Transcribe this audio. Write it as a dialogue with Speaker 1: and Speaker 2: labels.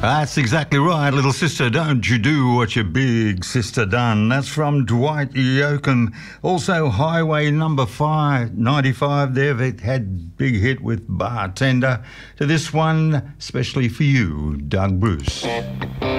Speaker 1: That's exactly right, little sister. Don't you do what your big sister done. That's from Dwight Yoakam. Also, Highway number 95 there. They've had big hit with Bartender. To this one, especially for you, Doug Bruce.